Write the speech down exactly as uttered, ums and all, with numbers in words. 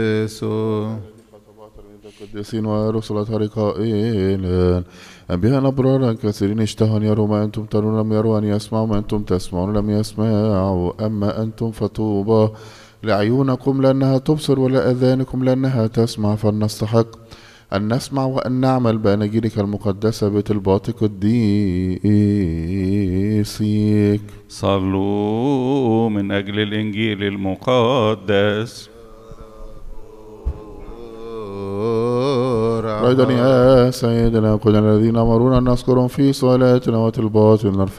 يسوع القديسين ورسل رقائين أنبياء أبرارا كثيرين اشتهوا أن يروا ما أنتم ترون لم يروا، أن يسمعوا ما أنتم تسمعون لم يسمعوا. أما أنتم فطوبى لعيونكم لأنها تبصر ولأذانكم لأنها تسمع، فلنستحق أن نسمع وأن نعمل بأناجيلك المقدسة بطلبات قديسيك. صلوا من أجل الإنجيل المقدس. أيضا يا سيدنا كنا الذين أمرونا أن نذكرهم في صلاتنا وطلباتنا